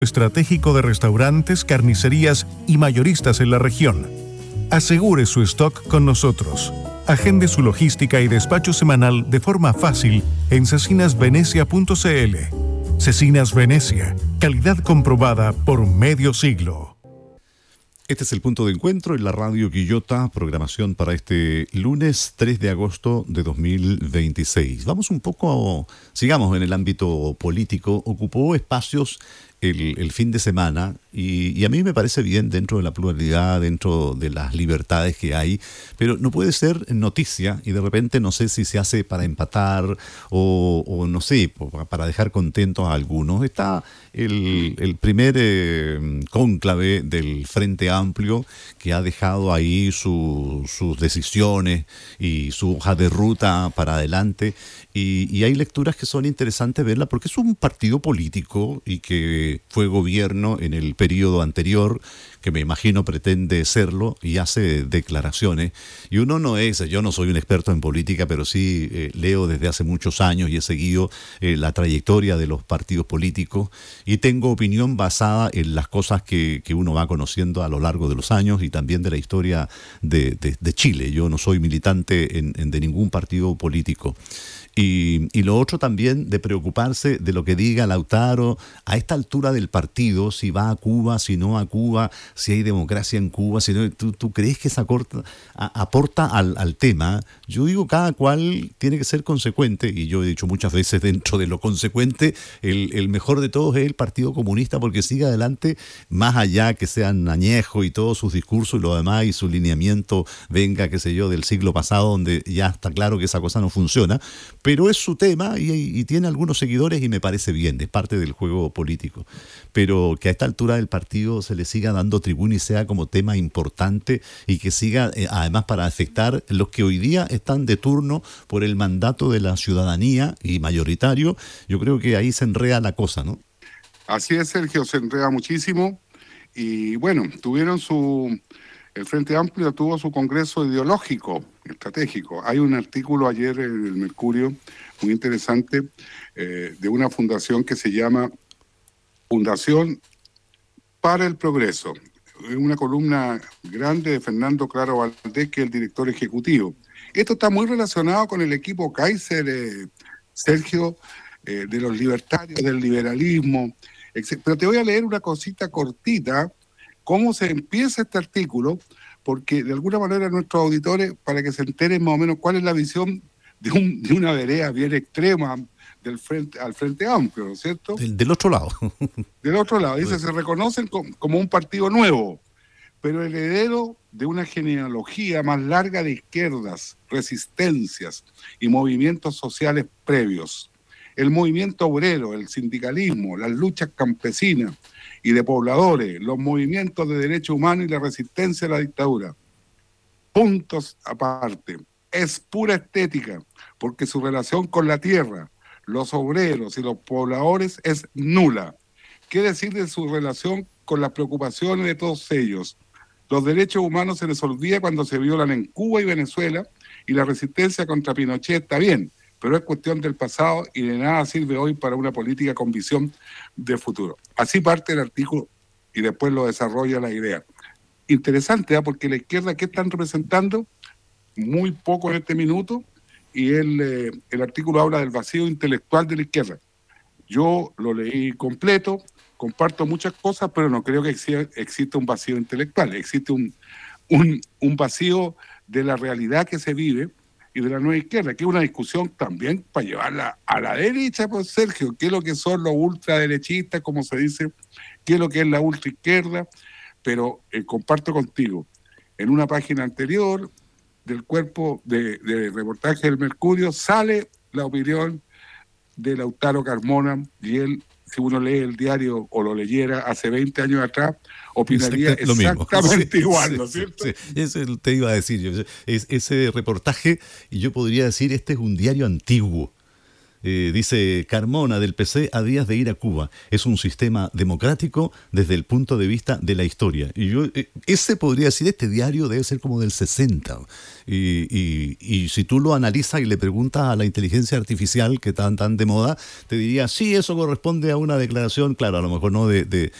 estratégico de restaurantes, carnicerías y mayoristas en la región. Asegure su stock con nosotros. Agende su logística y despacho semanal de forma fácil en cecinasvenecia.cl. Cecinas Venecia, calidad comprobada por medio siglo. Este es el punto de encuentro en la Radio Quillota, programación para este lunes 3 de agosto de 2026. Sigamos en el ámbito político. Ocupó espacios el fin de semana y a mí me parece bien dentro de la pluralidad, dentro de las libertades que hay, pero no puede ser noticia y de repente no sé si se hace para empatar o no sé, para dejar contentos a algunos. Está el primer cónclave del Frente Amplio que ha dejado ahí sus decisiones y su hoja de ruta para adelante y hay lecturas que son interesantes verlas porque es un partido político y que fue gobierno en el periodo anterior, que me imagino pretende serlo y hace declaraciones. Y yo no soy un experto en política, pero sí leo desde hace muchos años y he seguido la trayectoria de los partidos políticos y tengo opinión basada en las cosas que uno va conociendo a lo largo de los años y también de la historia de Chile. Yo no soy militante de ningún partido político. Y lo otro también de preocuparse de lo que diga Lautaro a esta altura del partido, si va a Cuba, si no a Cuba, si hay democracia en Cuba, si no, ¿tú crees que esa aporta al tema? Yo digo, cada cual tiene que ser consecuente, y yo he dicho muchas veces dentro de lo consecuente, el mejor de todos es el Partido Comunista porque sigue adelante, más allá que sean añejos y todos sus discursos y lo demás y su lineamiento venga, qué sé yo, del siglo pasado donde ya está claro que esa cosa no funciona. Pero es su tema y tiene algunos seguidores y me parece bien, es parte del juego político. Pero que a esta altura del partido se le siga dando tribuna y sea como tema importante y que siga, además para afectar los que hoy día están de turno por el mandato de la ciudadanía y mayoritario, yo creo que ahí se enreda la cosa, ¿no? Así es, Sergio, se enreda muchísimo y bueno, el Frente Amplio tuvo su congreso ideológico, estratégico. Hay un artículo ayer en el Mercurio muy interesante de una fundación que se llama Fundación para el Progreso. Es una columna grande de Fernando Claro Valdés, que es el director ejecutivo. Esto está muy relacionado con el equipo Kaiser, Sergio, de los libertarios, del liberalismo, etc. Pero te voy a leer una cosita cortita, cómo se empieza este artículo, porque de alguna manera nuestros auditores, para que se enteren más o menos cuál es la visión de una vereda bien extrema al Frente Amplio, ¿no es cierto? Del otro lado. Del otro lado, dice, se reconocen como un partido nuevo, pero heredero de una genealogía más larga de izquierdas, resistencias y movimientos sociales previos. El movimiento obrero, el sindicalismo, las luchas campesinas y de pobladores, los movimientos de derechos humanos y la resistencia a la dictadura. Puntos aparte. Es pura estética, porque su relación con la tierra, los obreros y los pobladores es nula. ¿Qué decir de su relación con las preocupaciones de todos ellos? Los derechos humanos se les olvida cuando se violan en Cuba y Venezuela, y la resistencia contra Pinochet está bien, pero es cuestión del pasado y de nada sirve hoy para una política con visión de futuro. Así parte el artículo y después lo desarrolla la idea. Interesante, ¿eh? Porque la izquierda, ¿qué están representando? Muy poco en este minuto, y el artículo habla del vacío intelectual de la izquierda. Yo lo leí completo, comparto muchas cosas, pero no creo que exista un vacío intelectual. Existe un vacío de la realidad que se vive y de la nueva izquierda, que es una discusión también para llevarla a la derecha, pues, Sergio. ¿Qué es lo que son los ultraderechistas, como se dice? ¿Qué es lo que es la ultraizquierda? Pero comparto contigo, en una página anterior del cuerpo de reportaje del Mercurio sale la opinión de Lautaro Carmona, y él, si uno lee el diario o lo leyera hace 20 años atrás, opinaría exactamente igual, ¿no es cierto? Sí, eso te iba a decir yo. Ese reportaje, y yo podría decir, este es un diario antiguo. Dice Carmona del PC, a días de ir a Cuba. Es un sistema democrático desde el punto de vista de la historia. Y yo, ese podría decir, este diario debe ser como del 60. Y si tú lo analizas y le preguntas a la inteligencia artificial que tan de moda, te diría, sí, eso corresponde a una declaración, claro, a lo mejor no de